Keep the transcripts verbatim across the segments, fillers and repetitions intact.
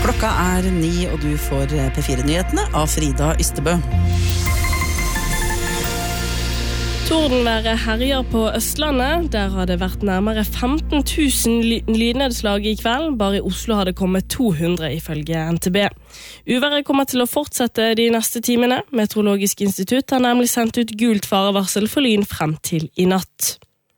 Klokka er ni, og du får P fire-nyhetene av Frida Ystebø. Tordenværet herjer på Østlandet. Der har det vært nærmere femten tusen lydnedslag i kveld. Bare i Oslo har det kommet to hundre ifølge N T B. Uværet kommer til å fortsette de neste timene. Meteorologisk institutt har nemlig sendt ut gult farevarsel for lyn frem til i natt.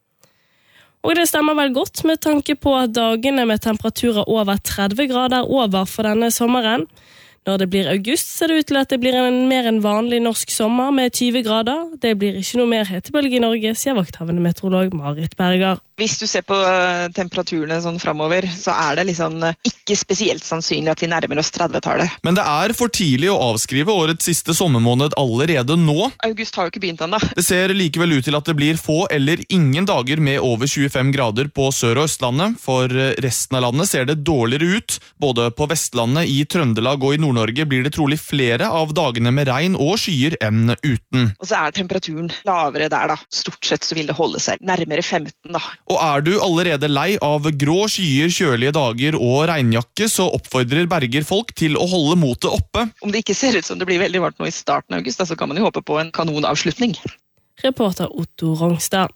Og det stemmer vel godt med tanke på at dagene med temperaturer over tretti grader er over for denne sommeren. Når det blir august, ser det ut til at det blir en mer enn vanlig norsk sommer med tjue grader. Det blir ikke noe mer hetebølge i Norge, sier vakthavende meteorolog Marit Berger. Hvis du ser på temperaturene sånn fremover, så er det liksom ikke spesielt sannsynlig at vi nærmer oss tretti-tallet. Men det er for tidlig å avskrive årets siste sommermåned allerede nå. August har jo ikke begynt ennå. Det ser likevel ut til at det blir få eller ingen dager med over tjuefem grader på Sør- og Østlandet. For resten av landet ser det dårligere ut. Både på Vestlandet, i Trøndelag og i Nord-Norge blir det trolig flere av dagene med regn og skyer enn uten. Og så er temperaturen lavere der da. Stort sett så vil det holde seg nærmere femten da. Og er du allerede lei av grå skyer, kjølige dager og regnjakke, så oppfordrer Berger folk til å holde motet oppe. Om det ikke ser ut som det blir veldig varmt nå i starten av august, så kan man jo håpe på en kanonavslutning. Reporter Otto Rongstad.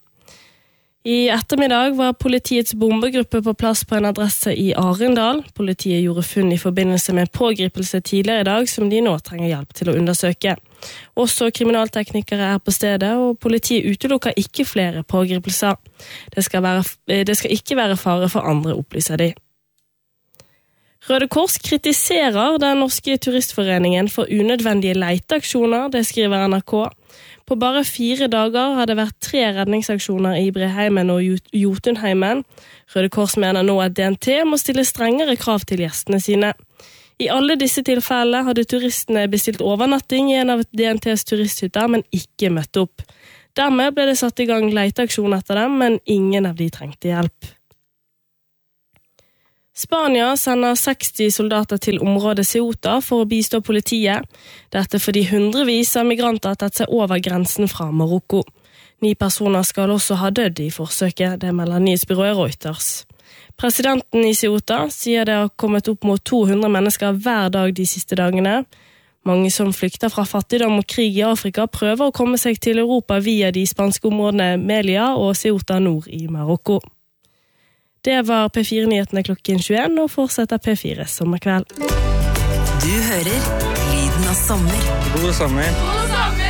I ettermiddag var politiets bombegruppe på plass på en adresse i Arendal. Politiet gjorde funn i forbindelse med pågripelse tidligere i dag, som de nå trenger hjelp til å undersøke. Også kriminalteknikere er på stedet, og politiet utelukker ikke flere pågripelser. Det skal, være, det skal ikke være fare for andre, opplyser de. Røde Kors kritiserer den norske turistforeningen for unødvendige leiteaksjoner, det skriver N R K. På bare fire dager har det vært tre redningsaksjoner i Breheimen og Jotunheimen. Røde Kors mener nå at D N T må stille strengere krav til gjestene sine. I alle disse tilfellene hadde turistene bestilt overnatting i en av D N T's turisthytter, men ikke møtt opp. Dermed ble det satt i gang leiteaksjon etter dem, men ingen av de trengte hjelp. Spania sender seksti soldater til området Ceuta for å bistå politiet. Dette fordi hundrevis av migranter har tatt seg over grensen fra Marokko. Ni personer skal også ha dødd i forsøket, det melder nyhetsbyrået Reuters. Presidenten i Ceuta sier det har kommet opp mot to hundre mennesker hver dag de siste dagene. Mange som flykter fra fattigdom og krig i Afrika prøver å komme seg til Europa via de spanske områdene Melilla og Ceuta nord i Marokko. Det var P fire-nyhetene klokken tjueen, og fortsetter P fire sommerkveld. Du hører lyden av sommer. God sommer. God sommer.